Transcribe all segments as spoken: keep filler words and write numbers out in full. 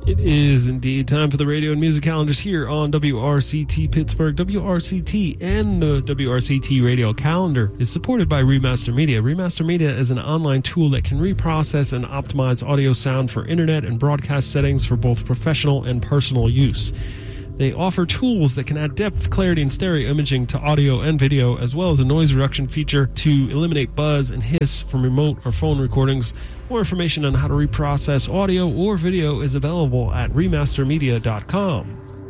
It is indeed time for the radio and music calendars here on W R C T Pittsburgh. W R C T and the W R C T radio calendar is supported by Remaster Media. Remaster Media is an online tool that can reprocess and optimize audio sound for internet and broadcast settings for both professional and personal use. They offer tools that can add depth, clarity, and stereo imaging to audio and video, as well as a noise reduction feature to eliminate buzz and hiss from remote or phone recordings. More information on how to reprocess audio or video is available at remaster media dot com.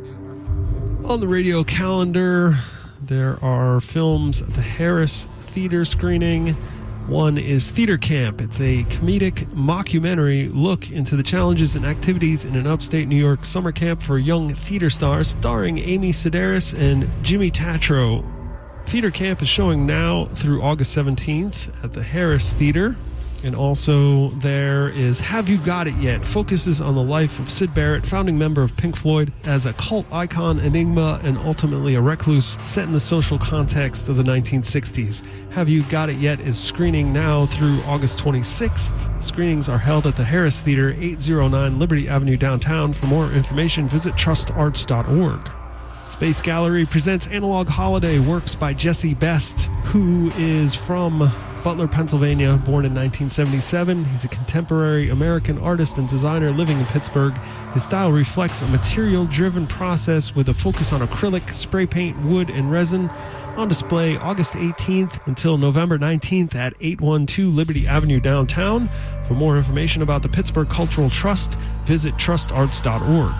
On the radio calendar, there are films at the Harris Theater screening. One is Theater Camp. It's a comedic mockumentary look into the challenges and activities in an upstate New York summer camp for young theater stars, starring Amy Sedaris and Jimmy Tatro. Theater Camp is showing now through August seventeenth at the Harris Theater. And also there is Have You Got It Yet? Focuses on the life of Syd Barrett, founding member of Pink Floyd, as a cult icon, enigma, and ultimately a recluse set in the social context of the nineteen sixties. Have You Got It Yet is screening now through August twenty-sixth. Screenings are held at the Harris Theater, eight oh nine Liberty Avenue downtown. For more information, visit trust arts dot org. Space Gallery presents Analog Holiday, works by Jesse Best, who is from Butler, Pennsylvania, born in nineteen seventy-seven. He's a contemporary American artist and designer living in Pittsburgh. His style reflects a material-driven process with a focus on acrylic, spray paint, wood, and resin. On display August eighteenth until November nineteenth at eight twelve Liberty Avenue downtown. For more information about the Pittsburgh Cultural Trust, visit trust arts dot org.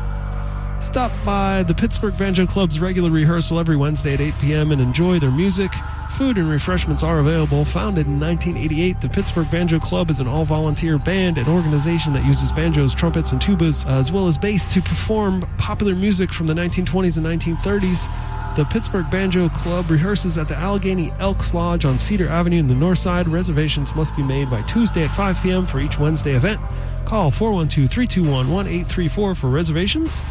Stop by the Pittsburgh Banjo Club's regular rehearsal every Wednesday at eight p.m. and enjoy their music. Food and refreshments are available. Founded in nineteen eighty-eight, the Pittsburgh Banjo Club is an all-volunteer band and organization that uses banjos, trumpets, and tubas, as well as bass, to perform popular music from the nineteen twenties and nineteen thirties. The Pittsburgh Banjo Club rehearses at the Allegheny Elks Lodge on Cedar Avenue in the north side. Reservations must be made by Tuesday at five p.m. for each Wednesday event. Call four one two, three two one, one eight three four for reservations.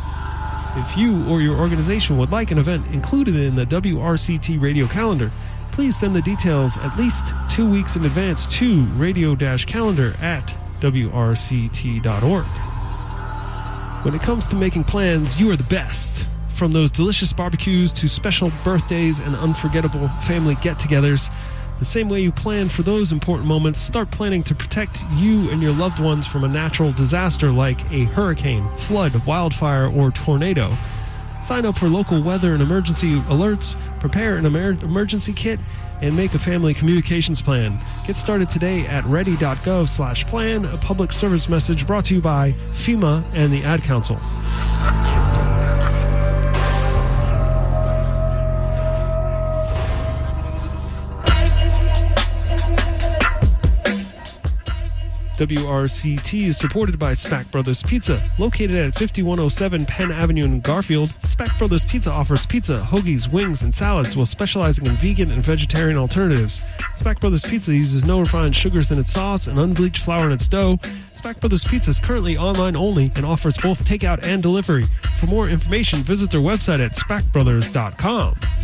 If you or your organization would like an event included in the W R C T radio calendar, please send the details at least two weeks in advance to radio-calendar at W R C T dot org. When it comes to making plans, you are the best. From those delicious barbecues to special birthdays and unforgettable family get-togethers, the same way you plan for those important moments, start planning to protect you and your loved ones from a natural disaster like a hurricane, flood, wildfire, or tornado. Sign up for local weather and emergency alerts, prepare an emer- emergency kit, and make a family communications plan. Get started today at ready dot gov slash plan, a public service message brought to you by FEMA and the Ad Council. W R C T is supported by Spack Brothers Pizza. Located at fifty-one oh seven Penn Avenue in Garfield, Spack Brothers Pizza offers pizza, hoagies, wings, and salads while specializing in vegan and vegetarian alternatives. Spack Brothers Pizza uses no refined sugars in its sauce and unbleached flour in its dough. Spack Brothers Pizza is currently online only and offers both takeout and delivery. For more information, visit their website at spack brothers dot com.